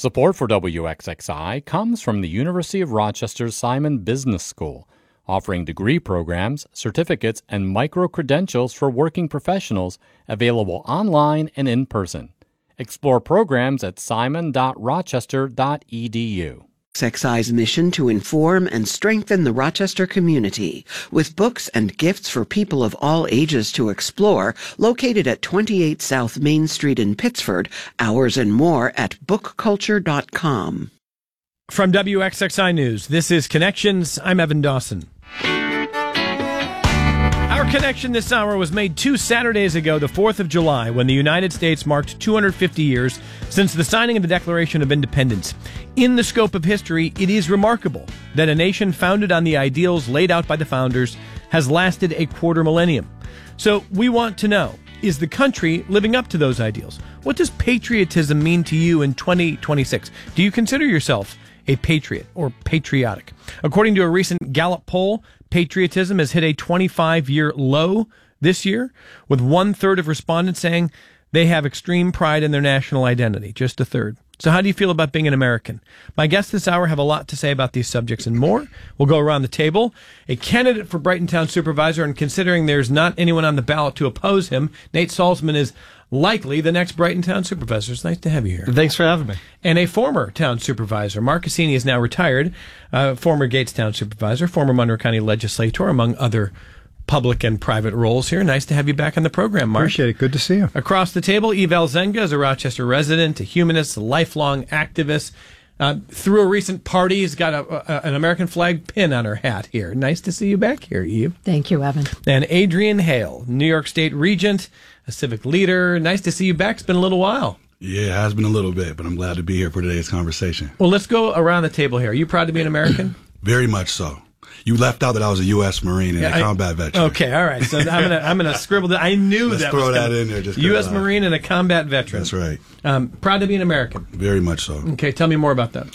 Support for WXXI comes from the University of Rochester's Simon Business School, offering degree programs, certificates, and micro-credentials for working professionals available online and in person. Explore programs at simon.rochester.edu. WXXI's mission to inform and strengthen the Rochester community with books and gifts for people of all ages to explore, located at 28 South Main Street in Pittsford. Hours and more at bookculture.com. From WXXI News, this is Connections. I'm Evan Dawson. Our connection this hour was made 2 Saturdays ago, the 4th of July, when the United States marked 250 years since the signing of the Declaration of Independence. In the scope of history, it is remarkable that a nation founded on the ideals laid out by the founders has lasted a quarter millennium. So we want to know, is the country living up to those ideals? What does patriotism mean to you in 2026? Do you consider yourself a patriot or patriotic? According to a recent Gallup poll, patriotism has hit a 25-year low this year, with 1/3 of respondents saying they have extreme pride in their national identity, just a third. So how do you feel about being an American? My guests this hour have a lot to say about these subjects and more. We'll go around the table. A candidate for Brighton Town Supervisor, and considering there's not anyone on the ballot to oppose him, Nate Salzman is likely the next Brighton Town Supervisor. It's nice to have you here. Thanks for having me. And a former town supervisor. Mark Cassini is now retired, former Gates Town Supervisor, former Monroe County Legislator, among other public and private roles here. Nice to have you back on the program, Mark. Appreciate it. Good to see you. Across the table, Eve Elzenga is a Rochester resident, a humanist, a lifelong activist. Through a recent party, has got an American flag pin on her hat here. Nice to see you back here, Eve. Thank you, Evan. And Adrian Hale, New York State Regent, a civic leader. Nice to see you back. It's been a little while. Yeah, it has been a little bit, but I'm glad to be here for today's conversation. Well, let's go around the table here. Are you proud to be an American? Very much so. You left out that I was a U.S. Marine and a combat veteran. Okay, all right. So I'm gonna scribble that. I knew Let's that. throw was that in there. Just U.S. Marine and a combat veteran. That's right. Proud to be an American. Very much so. Okay, tell me more about that.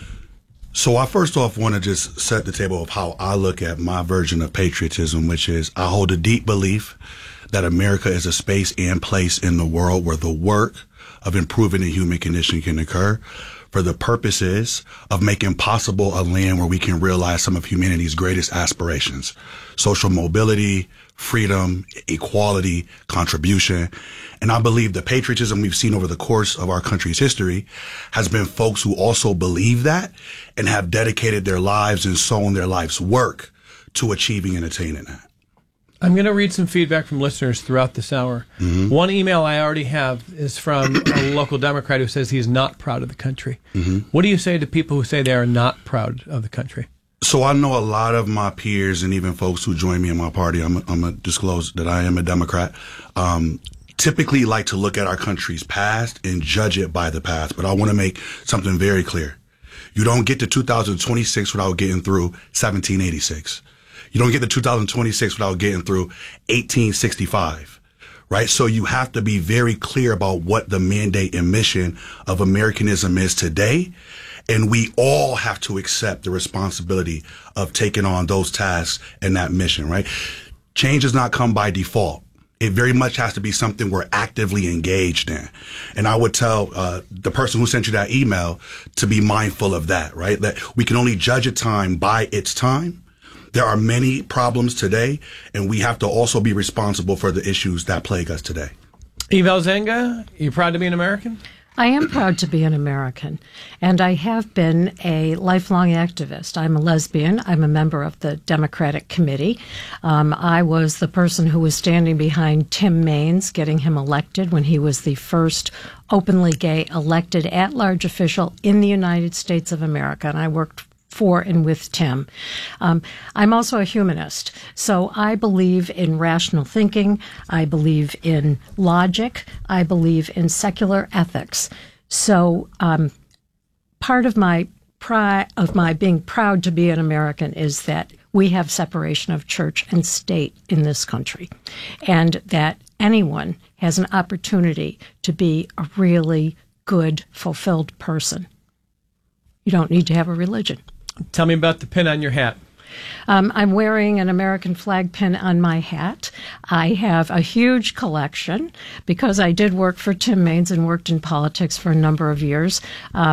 So I first off want to just set the table of how I look at my version of patriotism, which is I hold a deep belief that America is a space and place in the world where the work of improving the human condition can occur for the purposes of making possible a land where we can realize some of humanity's greatest aspirations: social mobility, freedom, equality, contribution. And I believe the patriotism we've seen over the course of our country's history has been folks who also believe that and have dedicated their lives and sown their life's work to achieving and attaining that. I'm going to read some feedback from listeners throughout this hour. Mm-hmm. One email I already have is from a local Democrat who says he's not proud of the country. Mm-hmm. What do you say to people who say they are not proud of the country? So I know a lot of my peers and even folks who join me in my party, I'm going to disclose that I am a Democrat, typically like to look at our country's past and judge it by the past. But I want to make something very clear. You don't get to 2026 without getting through 1786. You don't get to 2026 without getting through 1865, right? So you have to be very clear about what the mandate and mission of Americanism is today. And we all have to accept the responsibility of taking on those tasks and that mission, right? Change does not come by default. It very much has to be something we're actively engaged in. And I would tell the person who sent you that email to be mindful of that, right? That we can only judge a time by its time. There are many problems today, and we have to also be responsible for the issues that plague us today. Eve Elzenga, you proud to be an American? I am proud to be an American, and I have been a lifelong activist. I'm a lesbian. I'm a member of the Democratic Committee. I was the person who was standing behind Tim Maines, getting him elected when he was the first openly gay elected at-large official in the United States of America, and I worked for and with Tim. I'm also a humanist, so I believe in rational thinking. I believe in logic. I believe in secular ethics. So part of my being proud to be an American is that we have separation of church and state in this country, and that anyone has an opportunity to be a really good, fulfilled person. You don't need to have a religion. Tell me about the pin on your hat. I'm wearing an American flag pin on my hat. I have a huge collection because I did work for Tim Maines and worked in politics for a number of years.